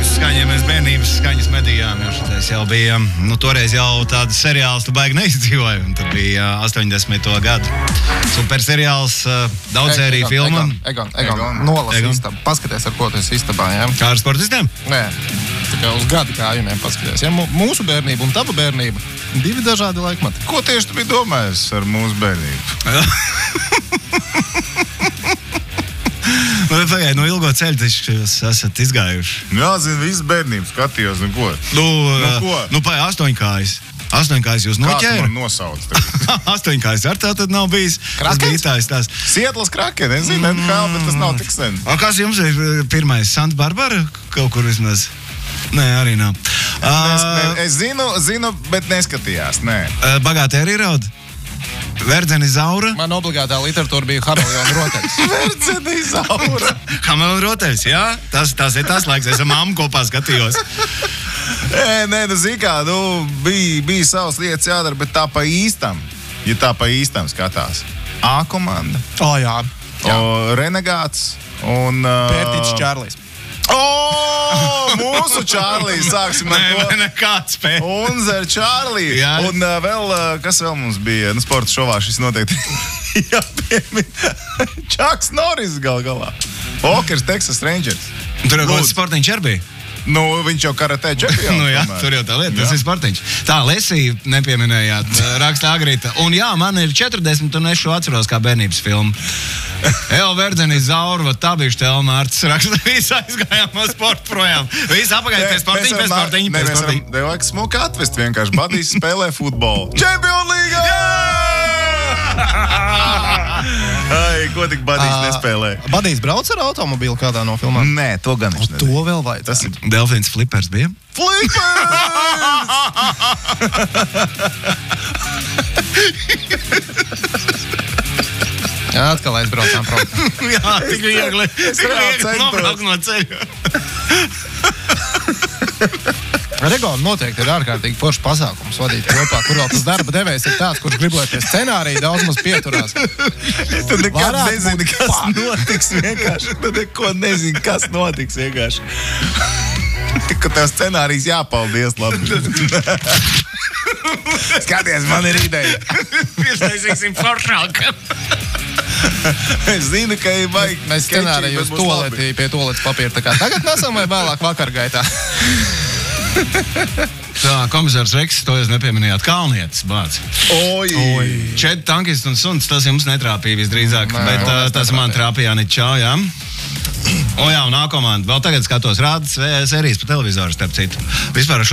skaņiem mēs bērnības skaņas medījām, jo šitais jau bija, toreiz jau tādas seriāls tu baigi neizdzīvoji, un tad bija 80. gadu. Super seriāls, daudz sēriju filmu. Egon, nolas istabu. Paskaties, ar ko tu esi istabā, jā? Kā ar sportistiem? Nē, tikai uz gadu kājumiem paskaties. Ja? Mūsu bērnība un tava bērnība, divi dažādi laikmati. Ko tieši tu biji domājis ar mūsu bērnību? Pagaid, ilgo ceļu taču esat izgājuši. Jā, zinu, visu bērnību skatījos, ko? Pagaid, 8 kājas. 8 kājas jūs noķēra? Kā tu man nosauc? 8 kājas ar tā tad nav bijis. Krakens? Sietlas Krakens, es zinu, bet tas nav tik sen. Un kas jums ir pirmais? Santa Barbara? Kaut kur vismaz? Nē, arī nav. Es zinu, bet neskatījās, nē. Bagāti arī raud? Verdzeni Zaura? Man obligātā literatūra bija Hameleona roteļs. Verdzeni Zaura. Hameleona roteļs, jā? Tas ir tas laiks, es ar mammu kopā skatījos. Nē, zini kā, bija savas lietas jādara, bet tā pa īstam. Ja tā pa īstam skatās. A komanda. Jā. Renegāts un... Pērtiķis Čārlis. Mūsu Čārlīs, sāksim ar to. Nē, kāds spēj. Unzer Čārlī. Jā. Un kas vēl mums bija? Sporta šovā šis noteikti jāpiemina. Čaks Norris galā. Pokers Texas Rangers. Tur jau kāds sportiņš arī bija. Viņš jau karatē čempions. Jā, tur jau tā lieta, tas ir sportiņš. Tā, Lesija nepieminējāt, raksta Agrita. Un jā, man ir 40, un es šo atceros kā bērnības filmu. Verdzeni Zaura, tā bija Štelmārts, raksta, visi aizgājām no sporta projām. Visi apakaļ pie sportiņa, pie sportiņa. Mēs varam smuki atvest vienkārši. Badīs spēlē futbolu. Champions League! Ai, ko tik Badīs nespēlē? Badīs brauc ar automobīlu kādā no filmām? Nē, to gan es to vēl vajadzētu. Tas ir Delfīns Flippers bija? Jā, atkal aizbraucām prom. Jā, tik viegli. Tik viegli nobraukt no ceļa. Regona noteikti ir ārkārtīgi foršs pasākums vadīt kopā, kur vēl tas darba devējs ir tāds, kurš grib, lai pie scenārija daudz maz pieturās. Tu nekad nezini, kas notiks vienkārši. Tu neko nezini, kas notiks vienkārši. Ka tev scenārijs jāpaldies labi. Skaties, man ir ideja. Pieštaisīsim foršāku. Es zinu, ka ir vajag. Mēs scenāriju uz toaleti, pie toaletes papīra. Tā kā tagad nesam vai vēlāk vakargaitā. Tā, komisārs Reks, to jūs nepieminējāt. Kalnietis, bāc. Oi. 4 tankisti un suns, tas jums netrāpīja visdrīzāk. Nē, bet tas man trāpījā nečā, jā. Jā, un nākamā. Vēl tagad skatos rādas sērijas pa televizoru, starp citu. Vispār